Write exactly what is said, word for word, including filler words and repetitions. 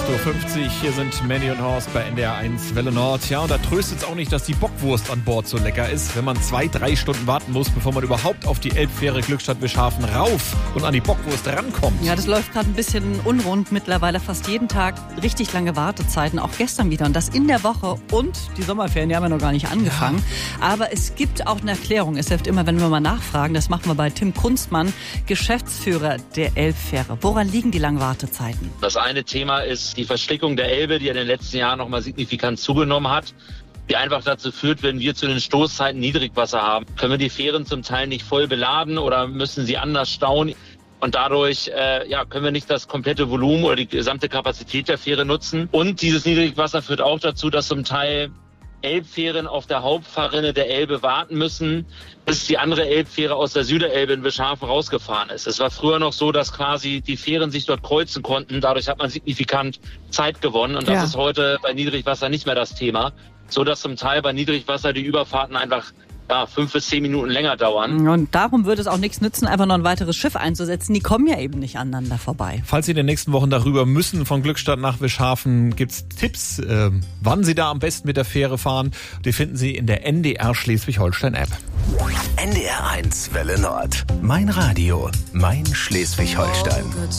Uhr fünfzig, hier sind Mandy und Horst bei N D R eins Welle Nord. Ja, und da tröstet es auch nicht, dass die Bockwurst an Bord so lecker ist, wenn man zwei, drei Stunden warten muss, bevor man überhaupt auf die Elbfähre Glückstadt-Wischhafen rauf und an die Bockwurst rankommt. Ja, das läuft gerade ein bisschen unrund. Mittlerweile fast jeden Tag richtig lange Wartezeiten, auch gestern wieder. Und das in der Woche. Und die Sommerferien, die haben ja noch gar nicht angefangen. Ja. Aber es gibt auch eine Erklärung. Es hilft immer, wenn wir mal nachfragen. Das machen wir bei Tim Kunstmann, Geschäftsführer der Elbfähre. Woran liegen die langen Wartezeiten? Das eine Thema ist die Verschlickung der Elbe, die in den letzten Jahren noch mal signifikant zugenommen hat, die einfach dazu führt, wenn wir zu den Stoßzeiten Niedrigwasser haben, können wir die Fähren zum Teil nicht voll beladen oder müssen sie anders stauen. Und dadurch äh, ja, können wir nicht das komplette Volumen oder die gesamte Kapazität der Fähre nutzen. Und dieses Niedrigwasser führt auch dazu, dass zum Teil Elbfähren auf der Hauptfahrrinne der Elbe warten müssen, bis die andere Elbfähre aus der Süderelbe in Wischhafen rausgefahren ist. Es war früher noch so, dass quasi die Fähren sich dort kreuzen konnten. Dadurch hat man signifikant Zeit gewonnen. Und das ja. ist heute bei Niedrigwasser nicht mehr das Thema. So dass zum Teil bei Niedrigwasser die Überfahrten einfach ja, fünf bis zehn Minuten länger dauern. Und darum würde es auch nichts nützen, einfach noch ein weiteres Schiff einzusetzen. Die kommen ja eben nicht aneinander vorbei. Falls Sie in den nächsten Wochen darüber müssen, von Glückstadt nach Wischhafen, gibt's Tipps, äh, wann Sie da am besten mit der Fähre fahren. Die finden Sie in der N D R Schleswig-Holstein-App. N D R eins Welle Nord. Mein Radio, mein Schleswig-Holstein.